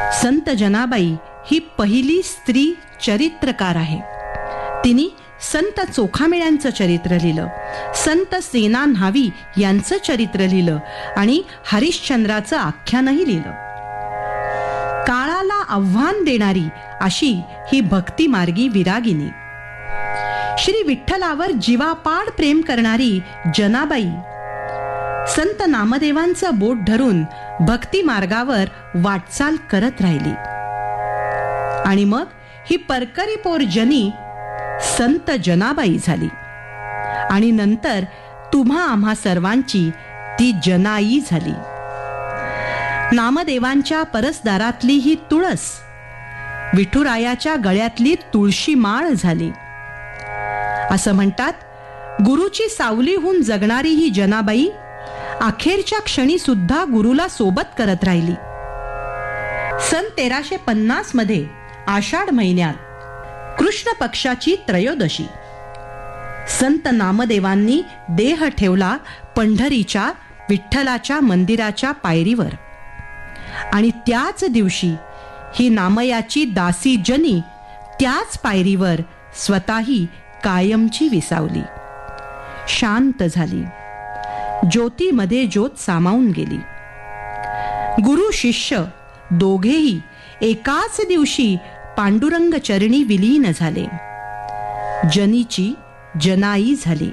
संत जनाबाई ही पहिली स्त्री चरित्रकार आहे. तिने संत चोखामेळ्यांचं चरित्र लिहिलं, संत सेना न्हावी यांचं चरित्र लिहिलं आणि हरिश्चंद्राचं आख्यानही लिहिलं. काळाला आव्हान देणारी अशी ही भक्तिमार्गी विरागिनी, श्री विठ्ठलावर जीवापाड प्रेम करणारी जनाबाई संत नामदेवांचं बोट धरून भक्ती मार्गावर वाटचाल करत राहिली. आणि मग ही परकरी पोर जनी संत जनाबाई झाली. आणि नंतर तुम्हा आम्हा सर्वांची ती जनाई झाली. नामदेवांच्या परसदारातली ही तुळस विठुरायाच्या गळ्यातली तुळशी माळ झाली. असं म्हणतात, गुरुची सावली होऊन जगणारी ही जनाबाई अखेरच्या क्षणी सुद्धा गुरुला सोबत करत राहिली. सन 1350 मध्ये आषाढ महिन्यात कृष्ण पक्षाची त्रयोदशी संत नामदेवांनी देह ठेवला पंढरीच्या विठ्ठलाच्या मंदिराच्या पायरीवर. आणि त्याच दिवशी ही नामयाची दासी जनी त्याच पायरीवर स्वतःही कायमची विसावली, शांत झाली, ज्योतीमध्ये ज्योत सामावून गेली. गुरु शिष्य दोघेही एकाच दिवशी पांडुरंग चरणी विलीन झाले. जनीची जनाई झाली.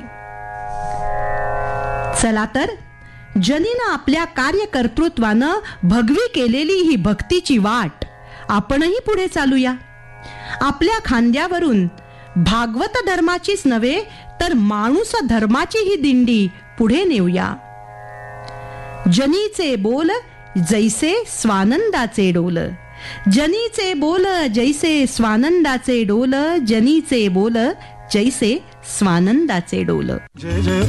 चला तर जनीनं आपल्या कार्यकर्तृत्वानं भगवी केलेली ही भक्तीची वाट आपणही पुढे चालूया. आपल्या खांद्यावरून भागवत धर्माचीच नव्हे तर माणूस धर्माची ही दिंडी पुढे नेऊया. जनीचे बोल जैसे स्वानंदाचे डोल, जनीचे बोल जैसे स्वानंदाचे डोल, जनीचे बोल जैसे स्वानंदाचे डोल.